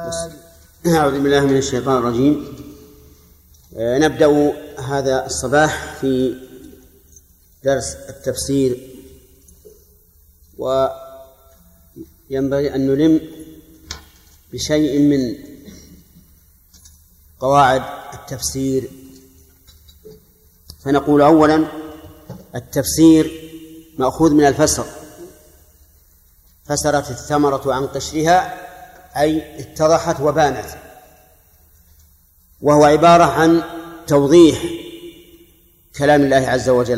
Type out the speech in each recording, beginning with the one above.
أعوذ بالله من الشيطان الرجيم. نبدأ هذا الصباح في درس التفسير، وينبغي أن نلم بشيء من قواعد التفسير. فنقول أولا: التفسير مأخوذ من الفسر، فسرت الثمرة عن قشرها، أي اتضحت وبانت، وهو عبارة عن توضيح كلام الله عز وجل.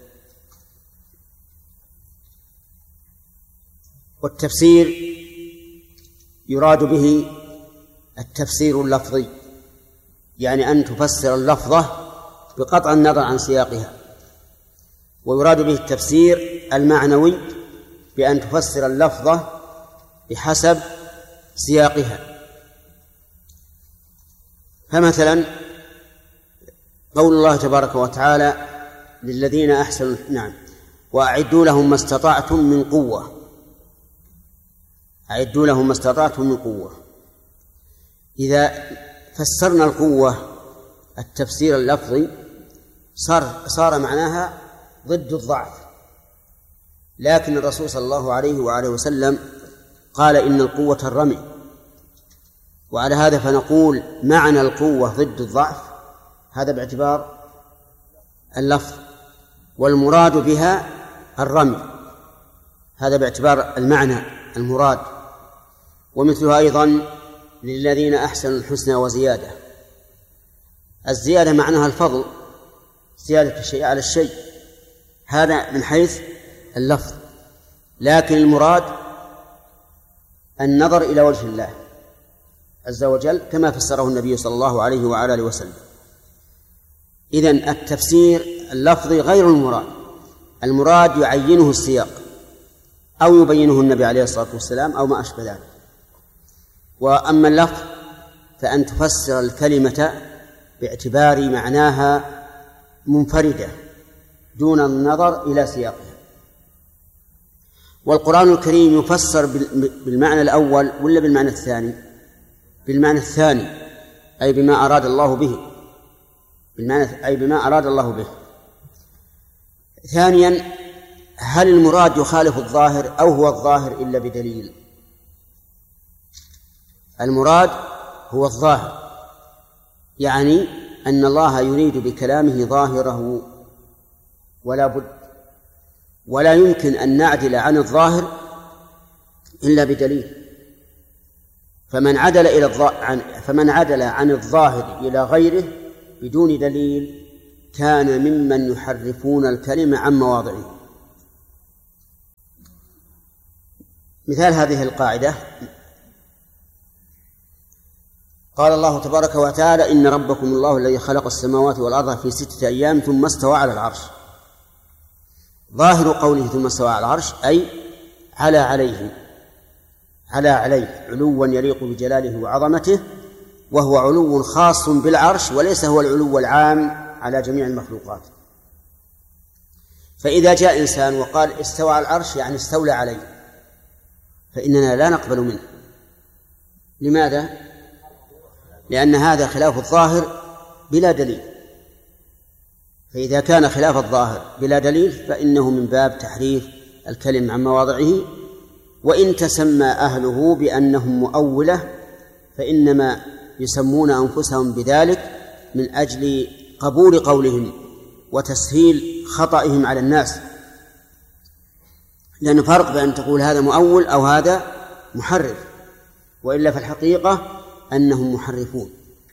والتفسير يراد به التفسير اللفظي، يعني أن تفسر اللفظة بقطع النظر عن سياقها، ويراد به التفسير المعنوي بأن تفسر اللفظة بحسب سياقها. فمثلا قول الله تبارك وتعالى للذين أحسنوا وأعدوا لهم ما استطعتم من قوة، أعدوا لهم ما استطعتم من قوة. إذا فسرنا القوة التفسير اللفظي صار معناها ضد الضعف، لكن الرسول صلى الله عليه وآله وسلم قال إن القوة الرمي، وعلى هذا فنقول معنى القوة ضد الضعف، هذا باعتبار اللفظ، والمراد بها الرمي، هذا باعتبار المعنى المراد. ومثلها أيضا للذين أحسنوا الحسنى وزيادة، الزيادة معناها الفضل، زيادة الشيء على الشيء، هذا من حيث اللفظ، لكن المراد النظر إلى وجه الله عز وجل كما فسره النبي صلى الله عليه وآله وسلم. إذن التفسير اللفظي غير المراد، المراد يعينه السياق أو يبينه النبي عليه الصلاة والسلام أو ما أشبه ذلك. وأما اللفظ فأن تفسر الكلمة باعتبار معناها منفردة دون النظر إلى سياقها. والقرآن الكريم يفسر بالمعنى الأول ولا بالمعنى الثاني؟ بالمعنى الثاني، أي بما أراد الله به، أي بما أراد الله به. ثانيا: هل المراد يخالف الظاهر أو هو الظاهر إلا بدليل؟ المراد هو الظاهر، يعني أن الله يريد بكلامه ظاهره ولا بد، ولا يمكن أن نعدل عن الظاهر إلا بدليل. فمن عدل عن الظاهر إلى غيره بدون دليل كان ممن يحرفون الكلمة عن مواضعه. مثال هذه القاعدة: قال الله تبارك وتعالى: إن ربكم الله الذي خلق السماوات والأرض في 6 أيام ثم استوى على العرش. ظاهر قوله ثم استوى على العرش أي على عليه علوا يليق بجلاله وعظمته، وهو علو خاص بالعرش وليس هو العلو العام على جميع المخلوقات. فإذا جاء إنسان وقال استوى على العرش يعني استولى عليه، فإننا لا نقبل منه. لماذا؟ لأن هذا خلاف الظاهر بلا دليل، فإذا كان خلاف الظاهر بلا دليل فإنه من باب تحريف الكلم عن مواضعه. وإن تسمى أهله بأنهم مؤولة فإنما يسمون أنفسهم بذلك من أجل قبول قولهم وتسهيل خطئهم على الناس، لأن فرق بأن تقول هذا مؤول أو هذا محرف، وإلا في الحقيقة أنهم محرفون.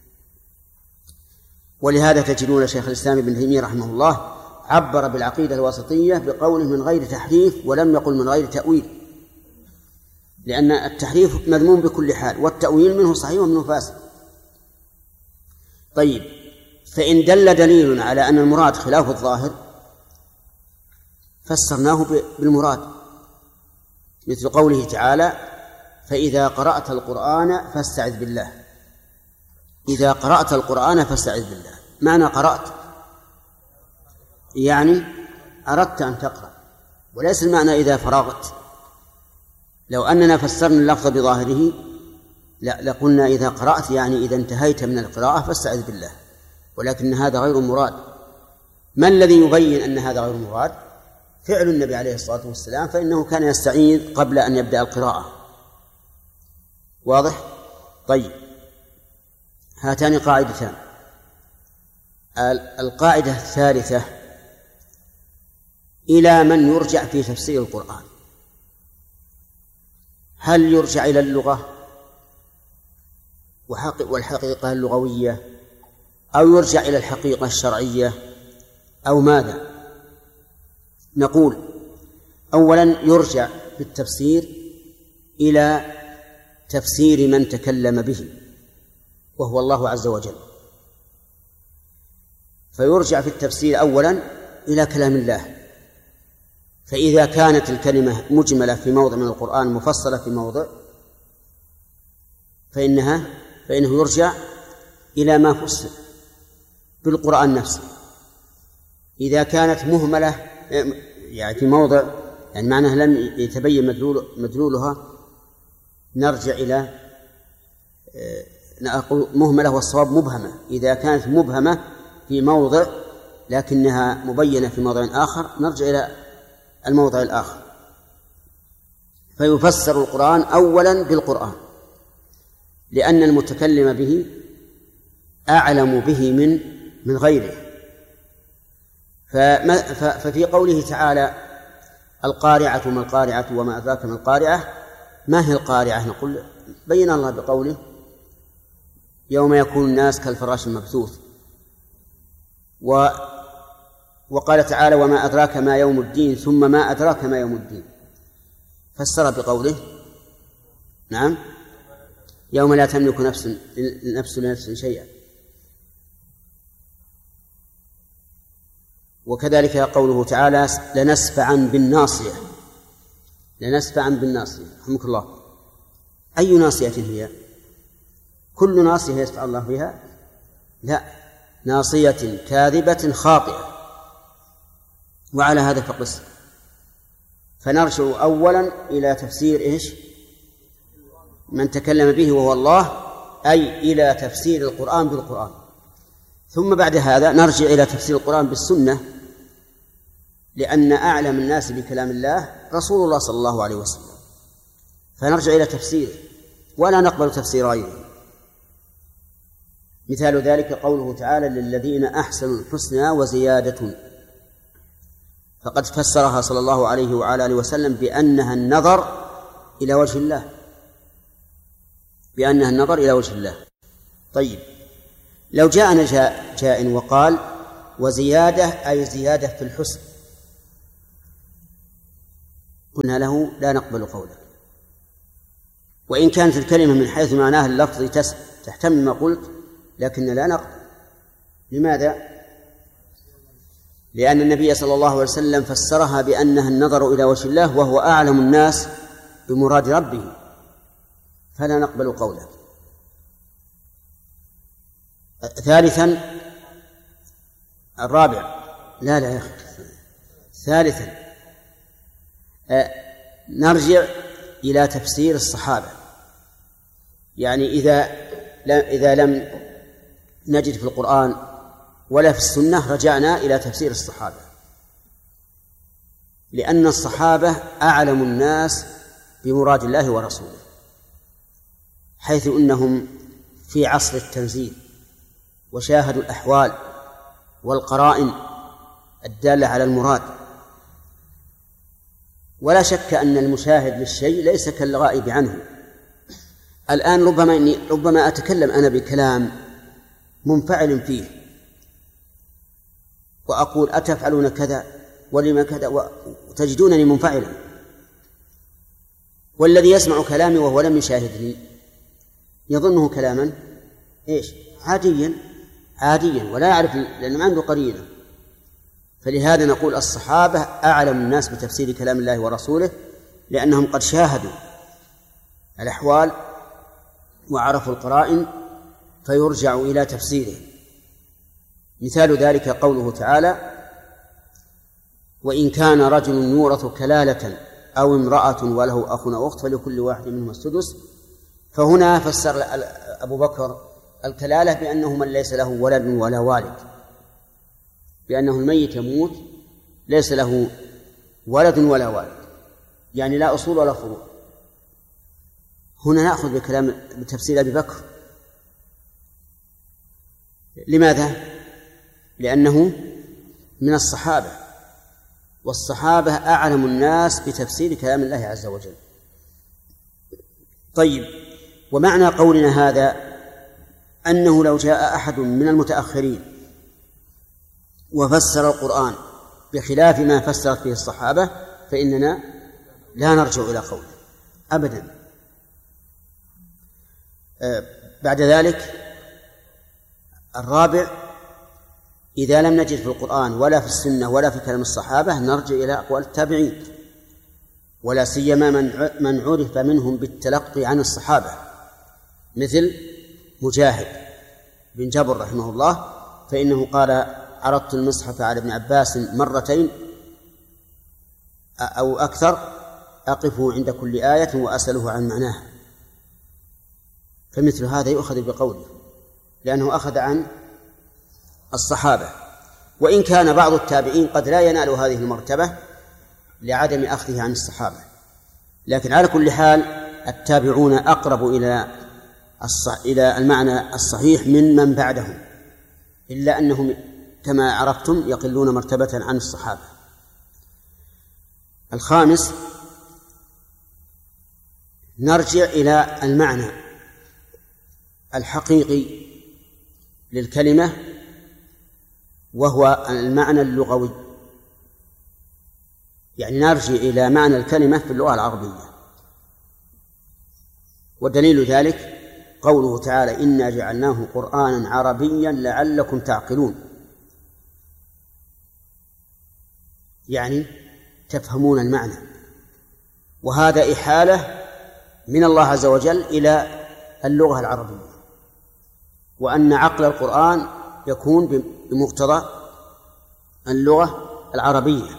ولهذا تجدون شيخ الإسلام ابن تيمية رحمه الله عبر بالعقيدة الواسطية بقوله من غير تحريف، ولم يقل من غير تأويل، لأن التحريف مذموم بكل حال، والتأويل منه صحيح ومنه فاسد. طيب، فإن دل دليل على أن المراد خلاف الظاهر فسرناه بالمراد، مثل قوله تعالى: فإذا قرأت القرآن فاستعذ بالله. إذا قرأت القرآن فاستعذ بالله، معنى قرأت يعني أردت أن تقرأ، وليس المعنى إذا فرغت. لو أننا فسرنا اللفظ بظاهره لا لقلنا إذا قرأت يعني إذا انتهيت من القراءة فاستعذ بالله، ولكن هذا غير مراد. ما الذي يبين أن هذا غير مراد؟ فعل النبي عليه الصلاة والسلام، فإنه كان يستعيذ قبل أن يبدأ القراءة. واضح؟ طيب، هاتان قاعدتان. القاعدة الثالثة: إلى من يرجع في تفسير القرآن؟ هل يرجع إلى اللغة والحقيقة اللغوية، أو يرجع إلى الحقيقة الشرعية، أو ماذا؟ نقول أولا يرجع في التفسير إلى تفسير من تكلم به وهو الله عز وجل، فيرجع في التفسير أولا إلى كلام الله. فإذا كانت الكلمة مجملة في موضع من القرآن مفصلة في موضع فإنه يرجع إلى ما فصل بالقرآن نفسه. إذا كانت مهملة يعني في موضع يعني معناه لم يتبين مدلولها نرجع إلى مهملة، والصواب مبهمة. إذا كانت مبهمة في موضع لكنها مبينة في موضع آخر نرجع إلى الموضع الآخر. فيفسر القرآن أولا بالقرآن، لأن المتكلم به أعلم به من غيره. ففي قوله تعالى: القارعة ما القارعة وما أدراك ما القارعة، ما هي القارعة؟ نقول بين الله بقوله: يوم يكون الناس كالفراش المبثوث. وقال تعالى: وما أدراك ما يوم الدين، ثم ما أدراك ما يوم الدين، فسر بقوله نعم: يوم لا تملك نفس لنفس شيئا. وكذلك قوله تعالى: لنسفعا بالناصية. لنسفعا بالناصية، رحمك الله. أي ناصية هي؟ كل ناصية يسفع الله بها؟ لا، ناصية كاذبة خاطئة. وعلى هذا فقس. فنرجع أولا إلى تفسير إيش؟ من تكلم به وهو الله، أي إلى تفسير القرآن بالقرآن. ثم بعد هذا نرجع إلى تفسير القرآن بالسنة، لأن أعلم الناس بكلام الله رسول الله صلى الله عليه وسلم، فنرجع إلى تفسيره ولا نقبل تفسير غيره. مثال ذلك قوله تعالى: للذين أحسنوا الحسنى وزيادة، فقد فسرها صلى الله عليه وعلى آله وسلم بأنها النظر إلى وجه الله، بأنها النظر إلى وجه الله. طيب، لو جاءنا جاء وقال: وزيادة أي زيادة في الحسن، قلنا له: لا نقبل قولك. وإن كانت الكلمة من حيث معناها اللفظي تحتمل ما قلت، لكن لا نقبل. لماذا؟ لأن النبي صلى الله عليه وسلم فسرها بأنها النظر إلى وجه الله، وهو أعلم الناس بمراد ربه، فلا نقبل قوله. ثالثا الرابع لا يا أخي ثالثا نرجع إلى تفسير الصحابة. يعني إذا لم نجد في القرآن ولا في السنة رجعنا إلى تفسير الصحابة، لأن الصحابة أعلم الناس بمراد الله ورسوله، حيث إنهم في عصر التنزيل وشاهدوا الأحوال والقرائن الدالة على المراد. ولا شك أن المشاهد للشيء ليس كالغائب عنه. الآن ربما أتكلم أنا بكلام منفعل فيه وأقول: أتفعلون كذا ولما كذا، وتجدونني منفعلا، والذي يسمع كلامي وهو لم يشاهدني يظنه كلاما إيش؟ عاديا ولا يعرف، لأنه ما عنده قرينة. فلهذا نقول الصحابة أعلم الناس بتفسير كلام الله ورسوله، لأنهم قد شاهدوا الأحوال وعرفوا القرائن، فيرجع إلى تفسيره. مثال ذلك قوله تعالى: وإن كان رجل يورث كلالة أو امرأة وله أخ أو أخت فلكل واحد منهما السدس فهنا فسر أبو بكر الكلالة بأنه من ليس له ولد ولا والد، بأنه الميت يموت ليس له ولد ولا والد، يعني لا أصول ولا فروع. هنا نأخذ بتفسير أبي بكر. لماذا؟ لأنه من الصحابة، والصحابة أعلم الناس بتفسير كلام الله عز وجل. طيب، ومعنى قولنا هذا أنه لو جاء أحد من المتأخرين وفسر القرآن بخلاف ما فسرت به الصحابة فإننا لا نرجع إلى قوله أبدا. بعد ذلك الرابع: إذا لم نجد في القرآن ولا في السنة ولا في كلام الصحابة نرجع إلى أقوال التابعين، ولا سيما من عرف منهم بالتلقي عن الصحابة، مثل مجاهد بن جبر رحمه الله، فإنه قال: عرضت المصحف على ابن عباس مرتين أو أكثر أقفه عند كل آية وأسأله عن معناها. فمثل هذا يؤخذ بقوله لأنه أخذ عن الصحابة، وإن كان بعض التابعين قد لا ينال هذه المرتبة لعدم أخذه عن الصحابة، لكن على كل حال التابعون أقرب إلى المعنى الصحيح من بعدهم، إلا أنهم كما عرفتم يقلون مرتبة عن الصحابة. الخامس: نرجع إلى المعنى الحقيقي للكلمة، وهو المعنى اللغوي، يعني نرجع إلى معنى الكلمة في اللغة العربية. ودليل ذلك قوله تعالى: إنا جعلناه قرآنا عربيا لعلكم تعقلون، يعني تفهمون المعنى. وهذا إحالة من الله عز وجل إلى اللغة العربية، وأن عقل القرآن يكون بمقتضى اللغة العربية.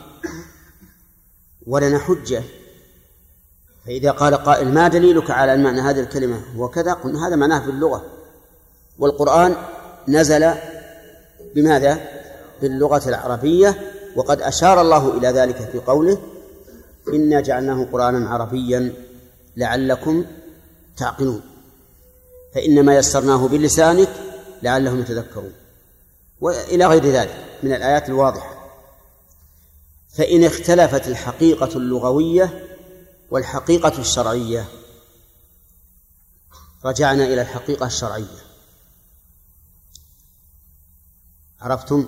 ولنا حجة، فإذا قال قائل: ما دليلك على أن معنى هذه الكلمة وكذا؟ قلنا: هذا معناه في اللغة، والقرآن نزل بماذا؟ باللغة العربية، وقد أشار الله إلى ذلك في قوله: إنا جعلناه قرآنا عربيا لعلكم تعقلون، فإنما يسرناه بلسانك لعلهم يتذكرون، وإلى غير ذلك من الآيات الواضحة. فإن اختلفت الحقيقة اللغوية والحقيقة الشرعية رجعنا إلى الحقيقة الشرعية. عرفتم؟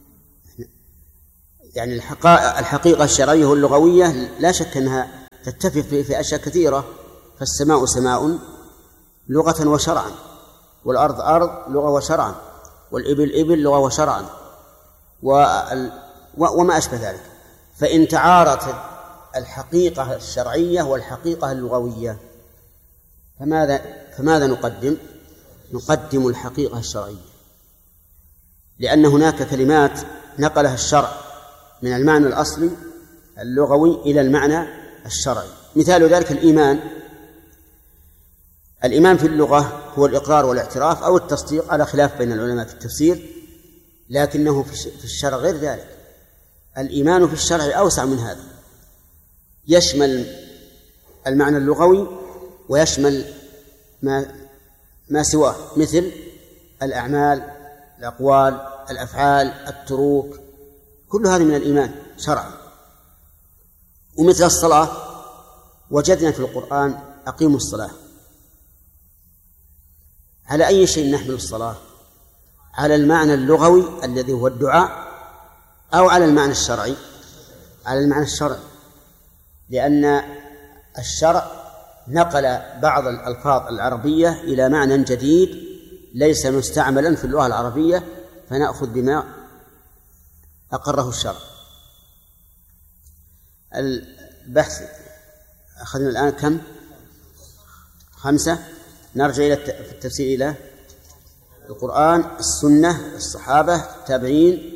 يعني الحقيقة الشرعية واللغوية لا شك أنها تتفق في أشياء كثيرة، فالسماء سماء لغة وشرعا، والأرض أرض لغة وشرعا، والإبل إبل لغة وشرعا، وما أشبه ذلك. فإن تعارضت الحقيقة الشرعية والحقيقة اللغوية فماذا نقدم؟ نقدم الحقيقة الشرعية، لأن هناك كلمات نقلها الشرع من المعنى الأصلي اللغوي إلى المعنى الشرعي. مثال ذلك الإيمان في اللغة هو الإقرار والاعتراف أو التصديق، على خلاف بين العلماء في التفسير، لكنه في الشرع غير ذلك. الإيمان في الشرع أوسع من هذا، يشمل المعنى اللغوي ويشمل ما سواه، مثل الأعمال، الأقوال، الأفعال، التروك، كل هذه من الإيمان شرعا. ومثل الصلاة وجدنا في القرآن: أقيموا الصلاة. على أي شيء نحمل الصلاة؟ على المعنى اللغوي الذي هو الدعاء، أو على المعنى الشرعي؟ على المعنى الشرعي، لأن الشرع نقل بعض الألفاظ العربية إلى معنى جديد ليس مستعملا في اللغة العربية، فنأخذ بما أقره الشرع. البحث أخذنا الآن كم؟ 5. نرجع إلى في التفسير إلى القرآن، السنة، الصحابة، التابعين،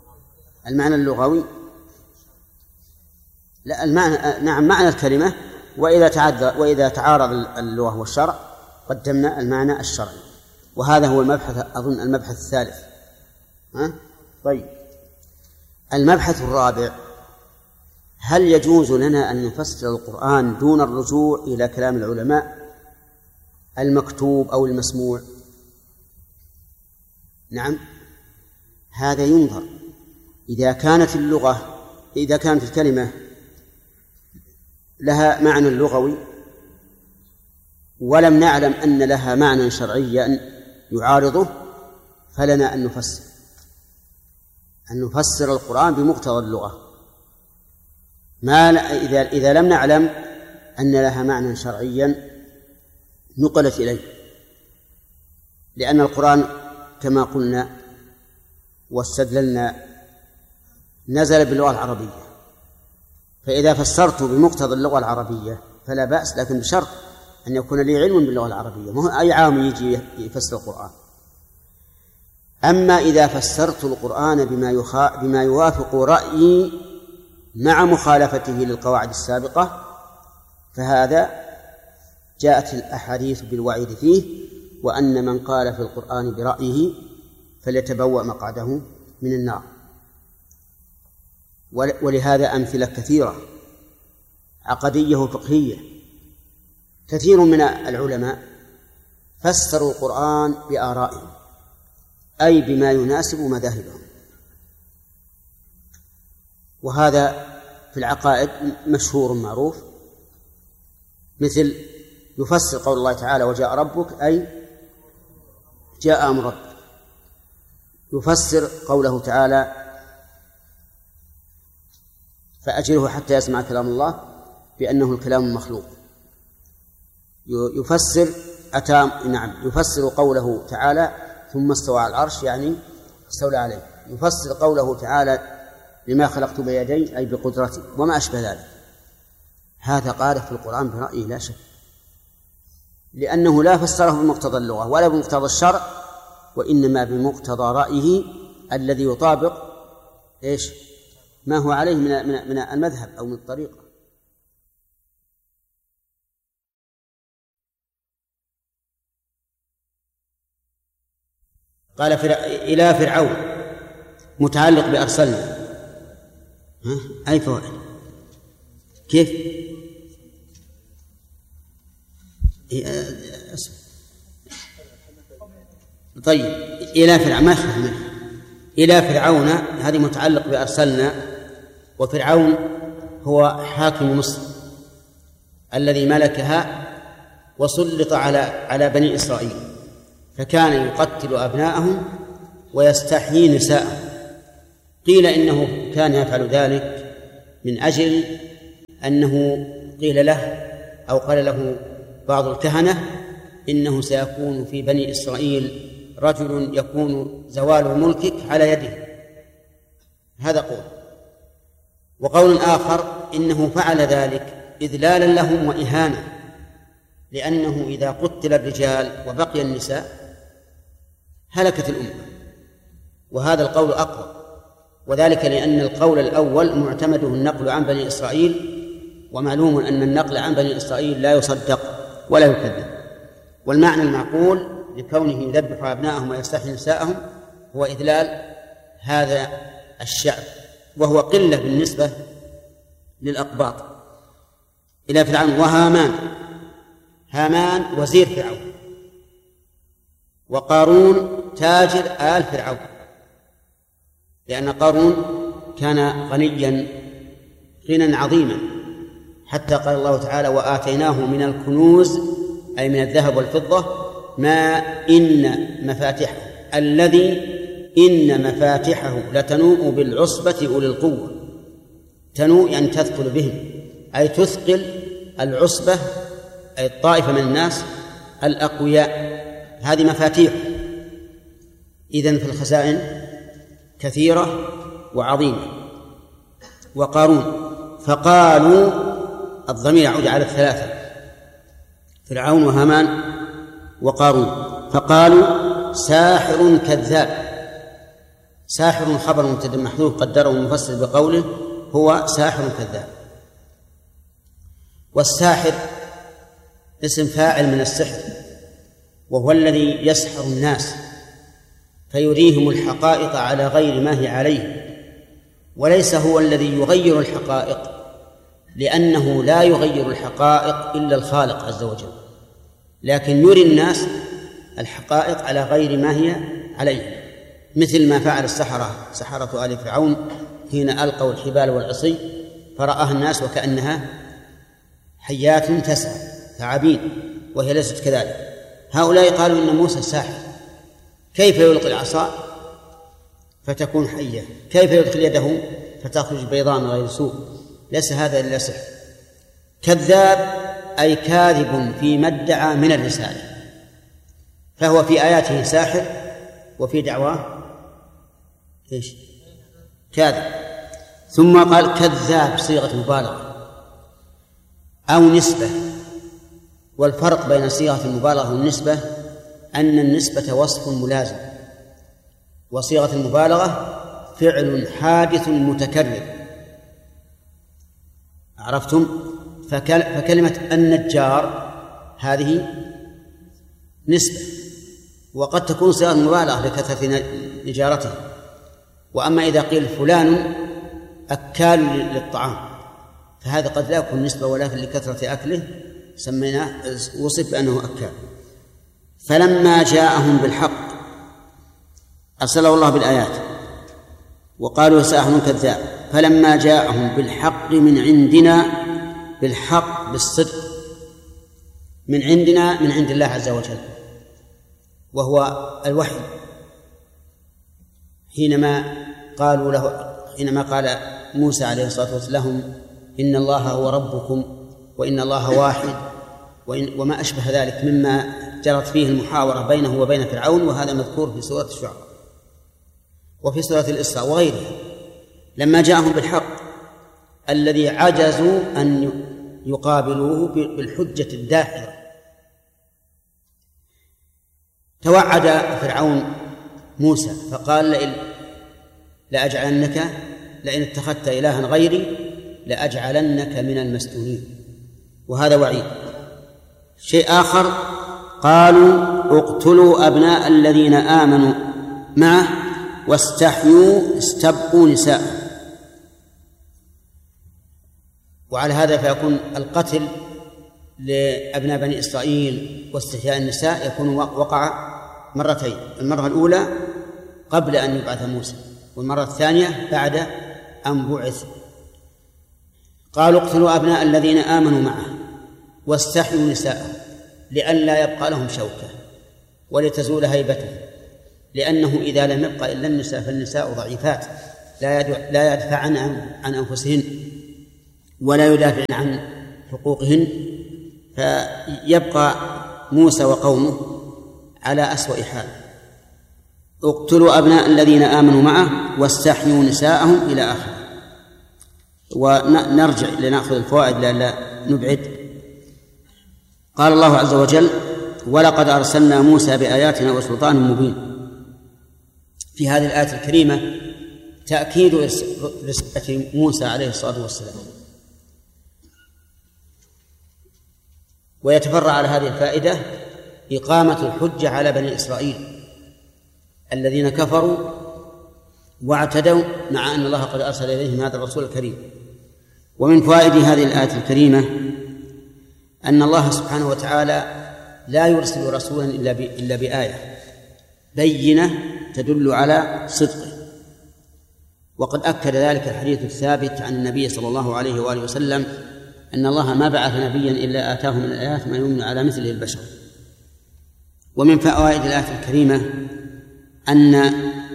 المعنى اللغوي. لا، المعنى، نعم، معنى الكلمة وإذا تعارض اللغة والشرع قدمنا المعنى الشرعي. وهذا هو المبحث، أظن المبحث الثالث. طيب، المبحث الرابع: هل يجوز لنا أن نفسر القرآن دون الرجوع إلى كلام العلماء المكتوب أو المسموع؟ نعم، هذا ينظر. إذا كانت الكلمة لها معنى لغوي ولم نعلم أن لها معنى شرعيا يعارضه، فلنا أن نفسر القرآن بمقتضى اللغة. إذا لم نعلم أن لها معنى شرعيا نقلت إليه، لأن القرآن كما قلنا واستدللنا نزل باللغة العربية، فإذا فسرت بمقتضى اللغة العربية فلا بأس، لكن بشرط أن يكون لي علم باللغة العربية، ما هو أي عام يجي يفسر القرآن. أما إذا فسرت القرآن بما يوافق رأيي مع مخالفته للقواعد السابقة، فهذا جاءت الأحاديث بالوعيد فيه، وأن من قال في القرآن برأيه فليتبوأ مقعده من النار. ولهذا أمثلة كثيرة عقدية وفقهية. كثير من العلماء فسروا القرآن بآرائهم، أي بما يناسب مذاهبهم، وهذا في العقائد مشهور معروف، مثل يفسر قول الله تعالى: وجاء ربك، أي جاء أمر ربك. يفسر قوله تعالى: فأجله حتى يسمع كلام الله، بأنه الكلام المخلوق. يفسر قوله تعالى: ثم استوى على العرش، يعني استولى عليه. يفسر قوله تعالى: لما خلقت بيدي، أي بقدرتي، وما أشبه ذلك. هذا قال في القرآن برأيه لا شك، لأنه لا فسره بمقتضى اللغة ولا بمقتضى الشرع، وإنما بمقتضى رأيه الذي يطابق ما هو عليه من المذهب أو من الطريقة. قال إلى فرعون متعلق بأرسلنا، أي فوائد؟ كيف؟ طيب، إلى فرعون، ما يخرج منه. إلى فرعون هذه متعلق بأرسلنا، وفرعون هو حاكم مصر الذي ملكها وسلط على بني إسرائيل، فكان يقتل أبناءهم ويستحيي نساءهم. قيل إنه كان يفعل ذلك من أجل أنه قيل له أو قال له بعض الكهنة إنه سيكون في بني إسرائيل رجل يكون زوال ملكك على يده. هذا قول. وقول آخر إنه فعل ذلك إذلالا لهم وإهانة، لأنه إذا قتل الرجال وبقي النساء هلكت الأمة، وهذا القول أقوى، وذلك لأن القول الأول معتمده النقل عن بني إسرائيل، ومعلوم أن النقل عن بني إسرائيل لا يصدق ولا يكذب. والمعنى المعقول لكونه يذبح أبناءهم ويستحيي نساءهم هو إذلال هذا الشعب، وهو قلة بالنسبة للأقباط. إلى فرعون وهامان، هامان وزير فرعون، وقارون تاجر آل فرعون، لأن قارون كان غنيا غنى عظيما، حتى قال الله تعالى: وآتيناه من الكنوز، أي من الذهب والفضة، ما إن مفاتحه الذي إن مفاتحه لتنوء بالعصبة أولي القوة. تنوء يعني تثقل بهم، أي تثقل العصبة، أي الطائفة من الناس الأقوياء. هذه مفاتيح. إذن في الخزائن كثيرة وعظيمة. وقارون، فقالوا، الضمير يعود على الثلاثة: فرعون وهامان وقارون. فقالوا ساحر كذاب. ساحر خبر مبتدأ محذوف قدره المفسر بقوله هو ساحر كذاب. والساحر اسم فاعل من السحر، وهو الذي يسحر الناس فيريهم الحقائق على غير ما هي عليه، وليس هو الذي يغير الحقائق، لأنه لا يغير الحقائق إلا الخالق عز وجل، لكن يري الناس الحقائق على غير ما هي عليه، مثل ما فعل سحرة آل فرعون حين ألقوا الحبال والعصي فرآها الناس وكأنها حيات تسعى ثعابين وهي ليست كذلك. هؤلاء قالوا إن موسى ساحر، كيف يلقي العصا فتكون حية؟ كيف يدخل يده فتخرج بيضاء غير سوء؟ ليس هذا إلا سحر. كذاب أي كاذب فيما ادعى من الرسالة، فهو في آياته ساحر وفي دعواه إيش؟ كاذب. ثم قال كذاب صيغة مبالغة أو نسبة، والفرق بين صيغة المبالغة والنسبة أن النسبة وصف ملازم، وصيغة المبالغة فعل حادث متكرر. عرفتم؟ فكلمة النجار هذه نسبة، وقد تكون صيغة مبالغة لكثرة نجارته. وأما إذا قيل فلان أكال للطعام فهذا قد لا يكون نسبة، ولكن لكثرة أكله سميناه وصف بأنه أكال. فلما جاءهم بالحق أرسله الله بالآيات وقالوا ساحر كذاب، فلما جاءهم بالحق من عندنا، بالحق بالصدق من عندنا من عند الله عز وجل، وهو الوحي. حينما قال موسى عليه الصلاة والسلام لهم إن الله هو ربكم وإن الله واحد وما أشبه ذلك مما جرت فيه المحاورة بينه وبين فرعون، وهذا مذكور في سورة الشعراء وفي سورة الإسراء وغيرها. لما جاءهم بالحق الذي عجزوا أن يقابلوه بالحجة الداحرة، توعد فرعون موسى فقال لئن اتخذت إلها غيري لأجعلنك من المسجونين، وهذا وعيد. شيء آخر قالوا اقتلوا أبناء الذين آمنوا معه استبقوا نساء. وعلى هذا فيكون القتل لأبناء بني إسرائيل واستحياء النساء يكون وقع مرتين، المرة الأولى قبل أن يبعث موسى، والمرة الثانية بعد أن بعث. قالوا اقتلوا أبناء الذين آمنوا معه واستحيوا نساءهم لئلا يبقى لهم شوكة ولتزول هيبته، لأنه إذا لم يبقى إلا النساء فالنساء ضعيفات لا يدفعن عن أنفسهن ولا يدافعن عن حقوقهن، فيبقى موسى وقومه على أسوأ حال. اقتلوا أبناء الذين آمنوا معه واستحيوا نساءهم إلى آخره. ونرجع لنأخذ الفوائد لألا نبعد. قال الله عز وجل ولقد أرسلنا موسى بآياتنا وسلطان مبين. في هذه الآية الكريمة تأكيد رسالة موسى عليه الصلاة والسلام، ويتفرع على هذه الفائدة إقامة الحجة على بني إسرائيل الذين كفروا واعتدوا مع أن الله قد أرسل إليهم هذا الرسول الكريم. ومن فوائد هذه الآية الكريمة أن الله سبحانه وتعالى لا يرسل رسولا إلا بآية بينة تدل على صدقه، وقد أكد ذلك الحديث الثابت عن النبي صلى الله عليه وآله وسلم أن الله ما بعث نبيا إلا آتاه من الآيات ما يمن على مثله البشر. ومن فوائد الآية الكريمة أن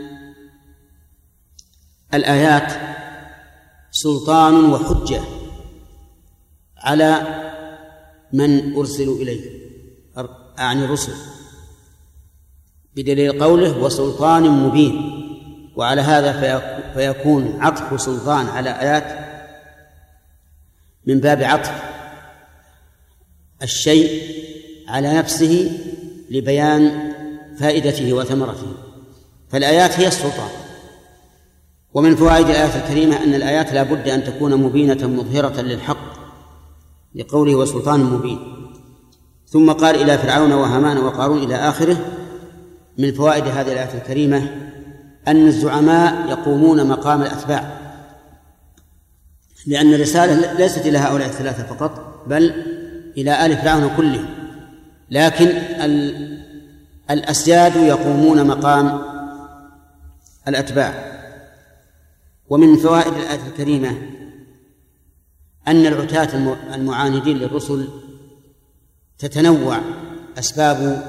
الآيات سلطان وحجة على من أرسلوا إليه عن الرسل، بدليل قوله وسلطان مبين. وعلى هذا فيكون عطف سلطان على آيات من باب عطف الشيء على نفسه لبيان فائدته وثمرته، فالآيات هي السلطان. ومن فوائد الآية الكريمة أن الآيات لا بد أن تكون مبينة مظهرة للحق لقوله وسلطان مبين. ثم قال إلى فرعون وهامان وقارون إلى آخره. من فوائد هذه الآية الكريمة أن الزعماء يقومون مقام الأتباع، لأن الرسالة ليست إلى هؤلاء الثلاثة فقط بل إلى آل فرعون كلهم، لكن الأسياد يقومون مقام الأتباع. ومن فوائد الآية الكريمة أن العتاة المعاندين للرسل تتنوع أسباب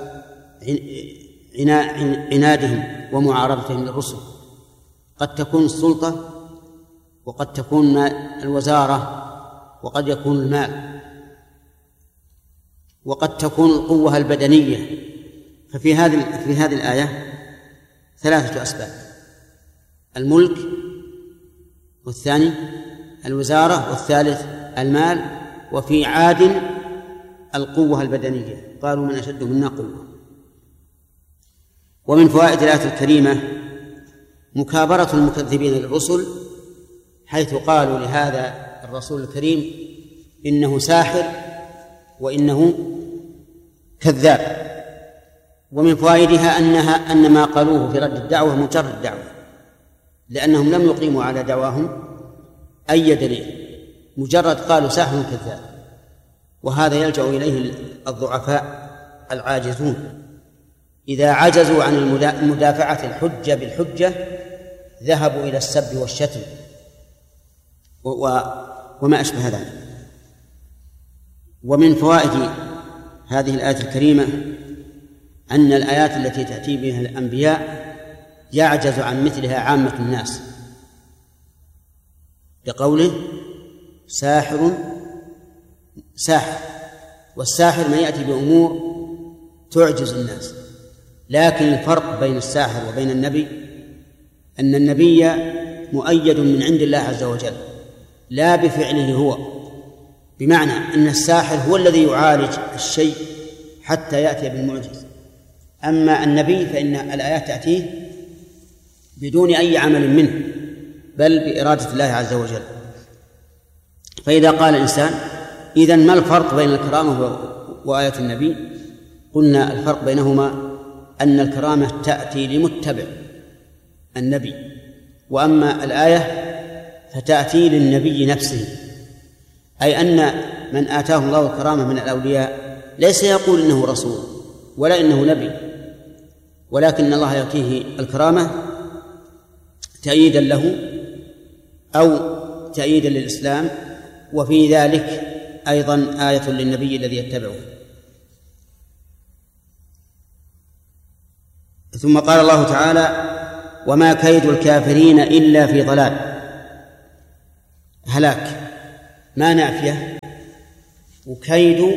عنادهم ومعارضتهم للرسل، قد تكون السلطة، وقد تكون الوزارة، وقد يكون المال، وقد تكون القوة البدنية. ففي هذه الآية 3 أسباب: الملك، والثاني الوزارة، والثالث المال. وفي عاد القوة البدنية، قالوا من أشد منا قوة. ومن فوائد الآية الكريمة مكابرة المكذبين للرسل، حيث قالوا لهذا الرسول الكريم إنه ساحر وإنه كذاب. ومن فوائدها أن ما قالوه في رد الدعوة مجرد دعوة، لأنهم لم يقيموا على دعواهم أي دليل، مجرد قالوا ساحر كذاب. وهذا يلجأ إليه الضعفاء العاجزون، إذا عجزوا عن مدافعة الحجة بالحجة ذهبوا إلى السب والشتم وما أشبه ذلك. ومن فوائد هذه الآية الكريمة أن الآيات التي تأتي بها الأنبياء يعجز عن مثلها عامة الناس، لقوله ساحر، والساحر من يأتي بأمور تعجز الناس. لكن الفرق بين الساحر وبين النبي أن النبي مؤيد من عند الله عز وجل لا بفعله هو، بمعنى أن الساحر هو الذي يعالج الشيء حتى يأتي بالمعجز. أما النبي فإن الآيات تأتيه بدون أي عمل منه بل بإرادة الله عز وجل. فإذا قال الإنسان إذن ما الفرق بين الكرامة وآية النبي؟ قلنا الفرق بينهما أن الكرامة تأتي لمتبع النبي، وأما الآية فتأتي للنبي نفسه، أي أن من آتاه الله الكرامة من الأولياء ليس يقول إنه رسول ولا إنه نبي، ولكن الله يعطيه الكرامة تأييدا له أو تأييدا للإسلام، وفي ذلك أيضا آية للنبي الذي يتبعه. ثم قال الله تعالى وما كيد الكافرين إلا في ضلال. هلاك ما نافية، وكيد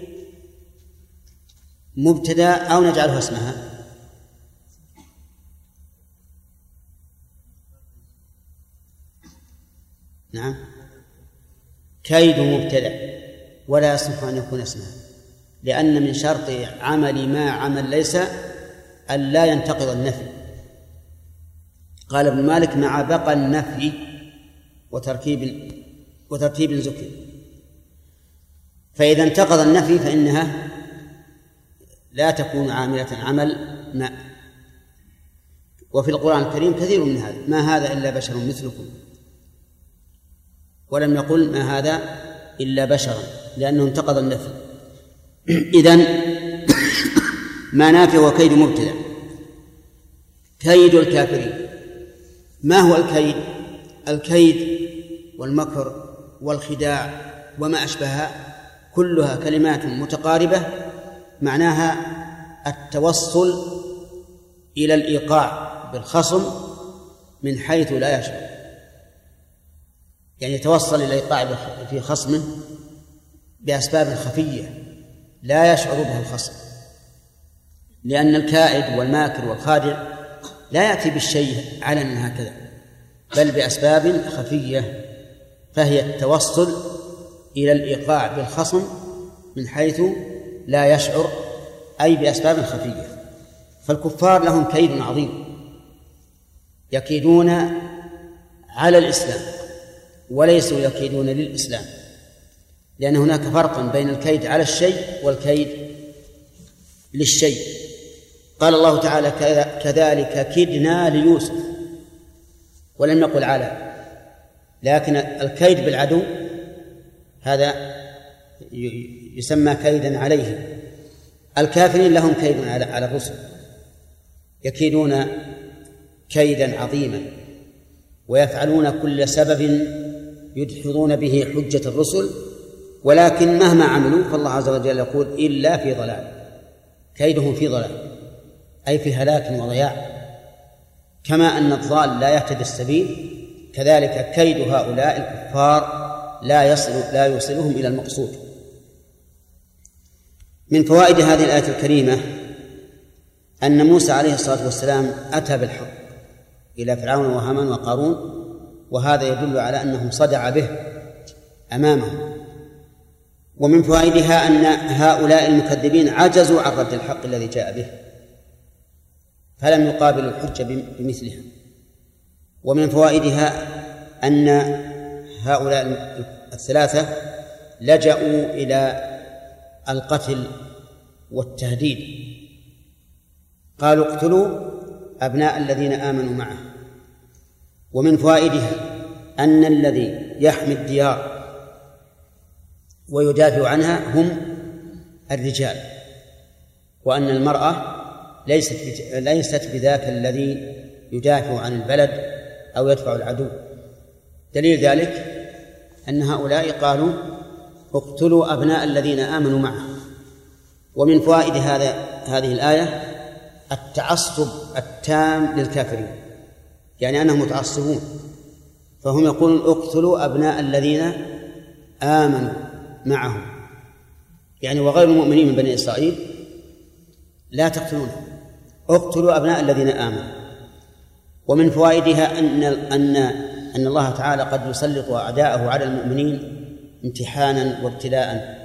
مبتدأ أو نجعله اسمها. نعم، كيد مبتدأ ولا يصح أن يكون اسمها، لأن من شرط عمل ما عمل ليس أن لا ينتقض النفي. قال ابن مالك مع بقى النفي وترتيب ذكر، فإذا انتقض النفي فإنها لا تكون عاملة عمل ما. وفي القرآن الكريم كثير من هذا، ما هذا إلا بشر مثلكم، ولم يقل ما هذا إلا بشرا لأنه انتقض النفي. إذن ما نافي وكيد مبتدأ. كيد الكافرين، ما هو الكيد؟ الكيد والمكر والخداع وما أشبهها كلها كلمات متقاربة معناها التوصل إلى الإيقاع بالخصم من حيث لا يشعر، يعني يتوصل إلى الإيقاع في خصمه بأسباب خفية لا يشعر بها الخصم، لأن الكائد والماكر والخادع لا يأتي بالشيء علنا هكذا بل بأسباب خفية، فهي التوصل إلى الإيقاع بالخصم من حيث لا يشعر، أي بأسباب خفية. فالكفار لهم كيد عظيم، يكيدون على الإسلام وليسوا يكيدون للإسلام، لأن هناك فرقا بين الكيد على الشيء والكيد للشيء. قال الله تعالى كذلك كدنا ليوسف، ولم نقل على، لكن الكيد بالعدو هذا يسمى كيدا عليه. الكافرين لهم كيد على الرسل، يكيدون كيدا عظيما ويفعلون كل سبب يدحضون به حجة الرسل، ولكن مهما عملوا فالله عز وجل يقول إلا في ضلال، كيدهم في ضلال أي في هلاك وضياع. كما أن الضال لا يهتدي السبيل، كذلك كيد هؤلاء الكفار لا يوصلهم إلى المقصود. من فوائد هذه الآية الكريمة أن موسى عليه الصلاة والسلام أتى بالحق إلى فرعون وهامان وقارون، وهذا يدل على أنهم صدع به أمامهم. ومن فوائدها أن هؤلاء المكذبين عجزوا عن رد الحق الذي جاء به، فلم يقابلوا الحجة بمثلها. ومن فوائدها أن هؤلاء الثلاثة لجأوا إلى القتل والتهديد، قالوا اقتلوا أبناء الذين آمنوا معه. ومن فوائدها أن الذي يحمي الديار ويدافع عنها هم الرجال، وأن المرأة ليست بذاك الذي يدافع عن البلد أو يدفع العدو. دليل ذلك أن هؤلاء قالوا اقتلوا أبناء الذين آمنوا معه. ومن فوائد هذه الآية التعصب التام للكافرين، يعني أنهم متعصبون، فهم يقولون اقتلوا أبناء الذين آمنوا معهم، يعني وغير المؤمنين من بني إسرائيل لا تقتلونهم، اقتلوا أبناء الذين آمنوا. ومن فوائدها أن الله تعالى قد يسلط أعداءه على المؤمنين امتحانا وابتلاء،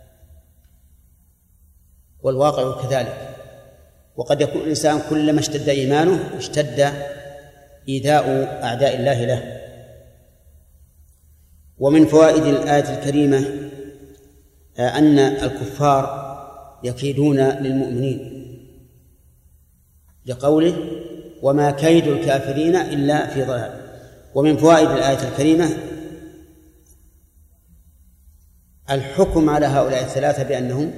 والواقع كذلك. وقد يكون الإنسان كلما اشتد إيمانه اشتد إيذاء أعداء الله له. ومن فوائد الآية الكريمة أن الكفار يكيدون للمؤمنين لقوله وما كيد الكافرين إلا في ضلال. ومن فوائد الآية الكريمة الحكم على هؤلاء الثلاثة بأنهم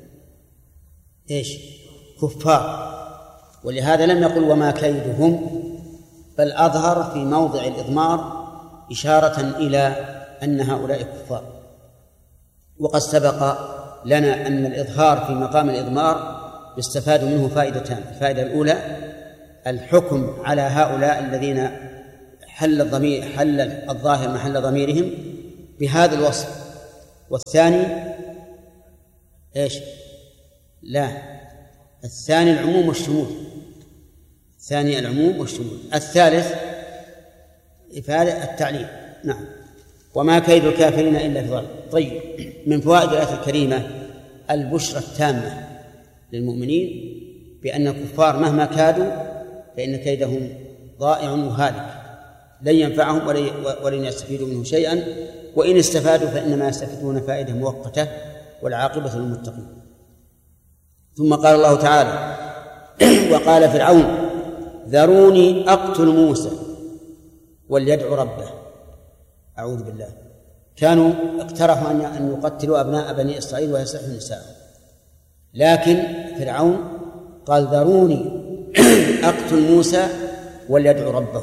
كفار، ولهذا لم يقل وما كيدهم، بل أظهر في موضع الإضمار إشارة إلى أن هؤلاء كفار. وقد سبق لنا أن الإظهار في مقام الإضمار يستفاد منه فائدتان. الفائدة الأولى الحكم على هؤلاء الذين حل الظاهر محل ضميرهم بهذا الوصف. والثاني الثاني العموم والشمول. الثالث إفادة التعليم. نعم. وما كيد الكافرين إلا في ضلال. طيب، من فوائد الآية الكريمة البشرى التامة للمؤمنين بأن الكفار مهما كادوا فإن كيدهم ضائع وهالك، لن ينفعهم ولن يستفيدوا منه شيئا، وإن استفادوا فإنما يستفيدون فائدة مؤقتة والعاقبة للمتقين. ثم قال الله تعالى وقال فرعون ذروني أقتل موسى وليدع ربه. أعوذ بالله. كانوا اقترحوا أن يقتلوا أبناء بني إسرائيل ويستحيوا نساءهم، لكن فرعون قال ذروني أقتل موسى وليدع ربه،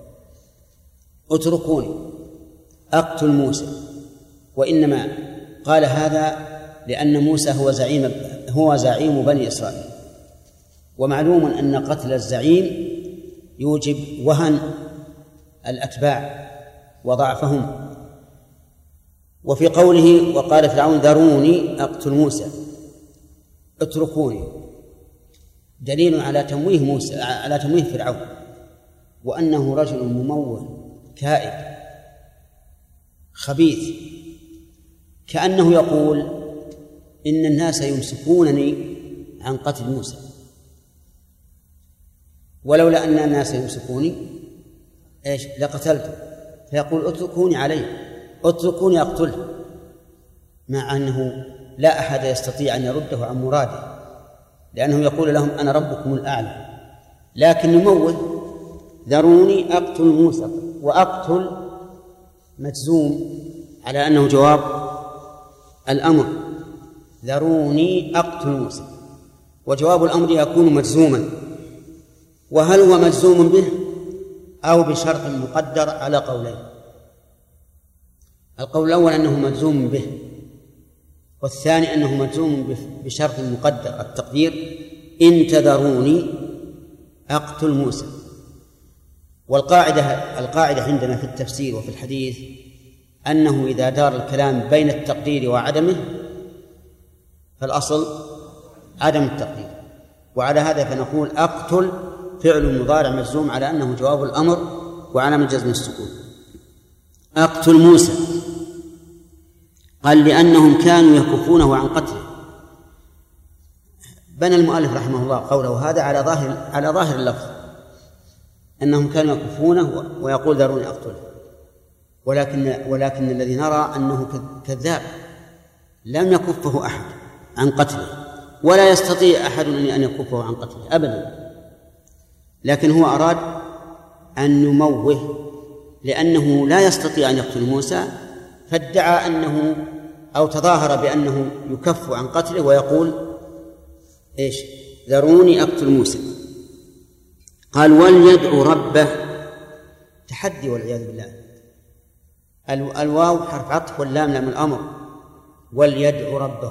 اتركوني أقتل موسى. وإنما قال هذا لأن موسى هو زعيم بني إسرائيل، ومعلوم أن قتل الزعيم يوجب وهن الأتباع وضعفهم. وفي قوله وقال فرعون ذروني أقتل موسى اتركوني دليل على تمويه موسى، على تمويه فرعون، وأنه رجل مموه كائد خبيث، كأنه يقول إن الناس يمسكونني عن قتل موسى، ولولا أن الناس يمسكوني لقتلته، فيقول اتركوني عليه، اتركوني أقتله. مع أنه لا أحد يستطيع أن يرده عن مراده، لأنه يقول لهم أنا ربكم الأعلى، لكن يموه ذروني أقتل موسى، وأقتل مجزوم على أنه جواب الأمر، ذروني أقتل موسى، وجواب الأمر يكون مجزوما. وهل هو مجزوم به أو بشرط مقدر على قولين؟ القول الأول أنه مجزوم به، والثاني أنه مجزوم بشرط مقدر، التقدير إن تذروني أقتل موسى. والقاعدة عندنا في التفسير وفي الحديث أنه إذا دار الكلام بين التقدير وعدمه فالأصل عدم التقدير، وعلى هذا فنقول أقتل فعل مضارع مجزوم على أنه جواب الأمر وعلامة جزم السكون. أقتل موسى، قال لأنهم كانوا يكفونه عن قتله. بنى المؤلف رحمه الله قوله هذا على ظاهر اللفظ أنهم كانوا يكفونه ويقول ذروني أقتله، ولكن الذي نرى أنه كذاب، لم يكفه أحد عن قتله، ولا يستطيع أحد أن يكفه عن قتله أبدا، لكن هو أراد أن يموه لأنه لا يستطيع أن يقتل موسى، فادعى أنه أو تظاهر بأنه يكف عن قتله ويقول إيش؟ ذروني أقتل موسى. قال وليدعو ربه، تحدي والعياذ بالله. الواو حرف عطف واللام لام الأمر، وليدعو ربه،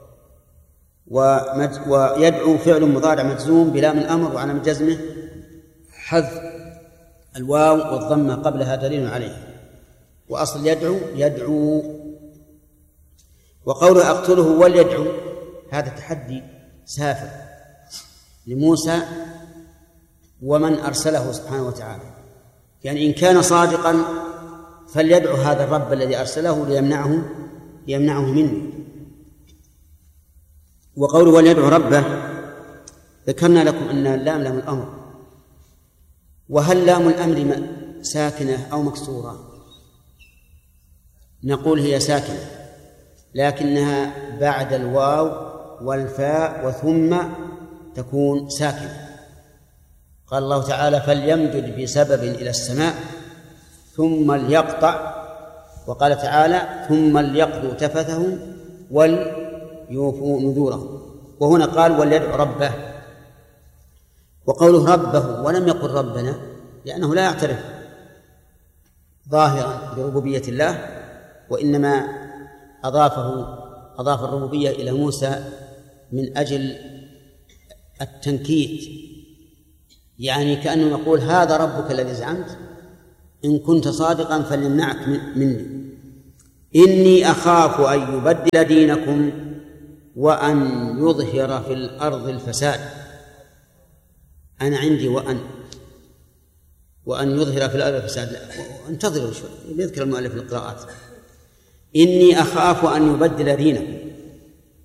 ويدعو فعل مضارع مجزوم بلام الأمر وعلامة جزمه حذف الواو والضمة قبلها دليل عليه، وأصل يدعو. وقوله أقتله وليدعو هذا تحدي سافر لموسى ومن أرسله سبحانه وتعالى، يعني إن كان صادقا فليدعو هذا الرب الذي أرسله ليمنعه منه. وقوله وليدعو ربه ذكرنا لكم أن اللام لام الأمر، وهل لام الأمر ساكنة أو مكسورة؟ نقول هي ساكنة، لكنها بعد الواو والفاء وثم تكون ساكنة. قال الله تعالى فليمدد بسبب إلى السماء ثم ليقطع، وقال تعالى ثم ليقضوا تفثهم وليوفوا نذورهم، وهنا قال وليدعو ربه. وقوله ربه ولم يقل ربنا لأنه لا يعترف ظاهرا بربوبية الله، وإنما أضاف الربوبية إلى موسى من أجل التنكيت، يعني كأنه يقول هذا ربك الذي زعمت، إن كنت صادقا فليمنعك مني، إني أخاف أن يبدل دينكم وأن يظهر في الأرض الفساد. أنا عندي وأن يظهر في الأرض الفساد، انتظروا شوي يذكر المؤلف القراءات. إني أخاف أن يبدل دينكم،